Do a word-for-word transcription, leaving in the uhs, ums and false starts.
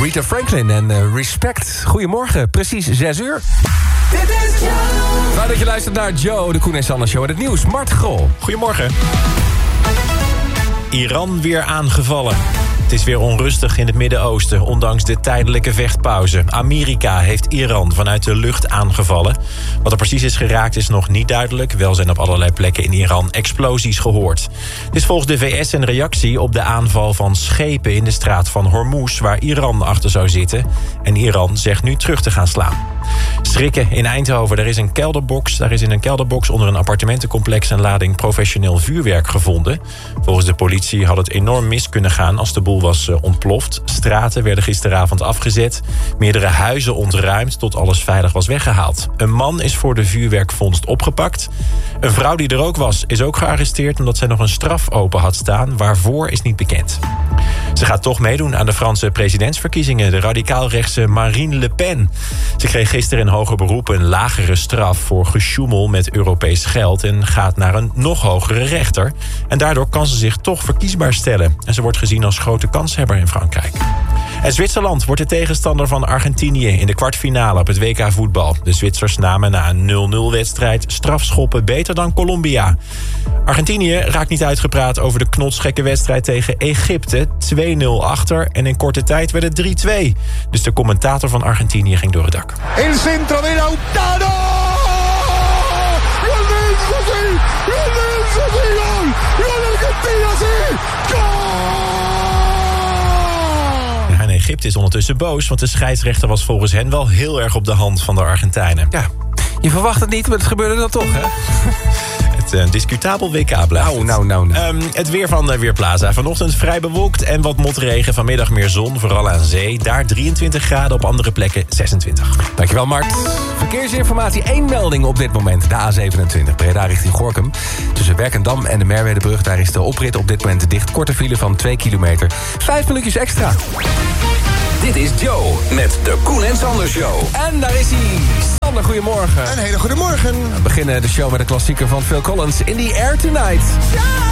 Rita Franklin en uh, Respect. Goedemorgen, precies zes uur. Dit is Joe. Fijn dat je luistert naar Joe, de Koen en Sander Show. En het nieuws, Mart Grol. Goedemorgen. Iran weer aangevallen. Het is weer onrustig in het Midden-Oosten, ondanks de tijdelijke vechtpauze. Amerika heeft Iran vanuit de lucht aangevallen. Wat er precies is geraakt is nog niet duidelijk. Wel zijn op allerlei plekken in Iran explosies gehoord. Dit is volgens de V S een reactie op de aanval van schepen in de straat van Hormuz, waar Iran achter zou zitten. En Iran zegt nu terug te gaan slaan. Schrikken in Eindhoven. Er is een kelderbox. Daar is in een kelderbox onder een appartementencomplex een lading professioneel vuurwerk gevonden. Volgens de politie had het enorm mis kunnen gaan als de boel was ontploft. Straten werden gisteravond afgezet. Meerdere huizen ontruimd tot alles veilig was weggehaald. Een man is voor de vuurwerkvondst opgepakt. Een vrouw die er ook was is ook gearresteerd omdat zij nog een straf open had staan. Waarvoor is niet bekend. Ze gaat toch meedoen aan de Franse presidentsverkiezingen. De radicaal-rechtse Marine Le Pen. Ze kreeg gisteren in hoger beroep een lagere straf voor gesjoemel met Europees geld en gaat naar een nog hogere rechter. En daardoor kan ze zich toch verkiesbaar stellen. En ze wordt gezien als grote kanshebber in Frankrijk. En Zwitserland wordt de tegenstander van Argentinië in de kwartfinale op het W K voetbal. De Zwitsers namen na een nul nul-wedstrijd strafschoppen beter dan Colombia. Argentinië raakt niet uitgepraat over de knotsgekke wedstrijd tegen Egypte. twee nul achter en in korte tijd werd het drie twee. Dus de commentator van Argentinië ging door het dak. El centro de Lautaro! ¡Gol de Enzo, sí! ¡Gol de Enzo, sí! ¡Gol! ¡Gol de Argentina, sí! ¡Gol! Ja, en Egypte is ondertussen boos, want de scheidsrechter was volgens hen wel heel erg op de hand van de Argentijnen. Ja, je verwacht het niet, maar het gebeurde dan toch, hè? Het uh, discutabel W K blijft. Nou, nou, nou. nou. Um, het weer van uh, Weerplaza. Vanochtend vrij bewolkt en wat motregen. Vanmiddag meer zon, vooral aan zee. Daar drieëntwintig graden, op andere plekken zesentwintig. Dankjewel, Mart. Verkeersinformatie, één melding op dit moment. De A zevenentwintig, Breda richting Gorinchem. Tussen Werkendam en de Merwedebrug, daar is de oprit op dit moment dicht. Korte file van twee kilometer. Vijf minuutjes extra. Dit is Joe met de Koen en Sander Show. En daar is hij. Sander, goedemorgen. Een hele goede morgen. We beginnen de show met een klassieker van Phil Collins. In the Air Tonight. Ja!